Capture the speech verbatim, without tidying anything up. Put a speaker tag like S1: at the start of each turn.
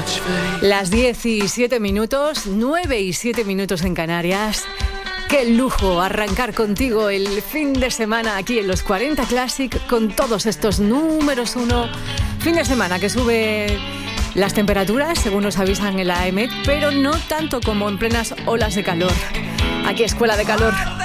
S1: Las diez y siete minutos, nueve y siete minutos en Canarias. Qué lujo arrancar contigo el fin de semana aquí en los cuarenta Classic con todos estos números uno. Fin de semana que sube las temperaturas, según nos avisan en la E M E T, pero no tanto como en plenas olas de calor. Aquí Escuela de Calor.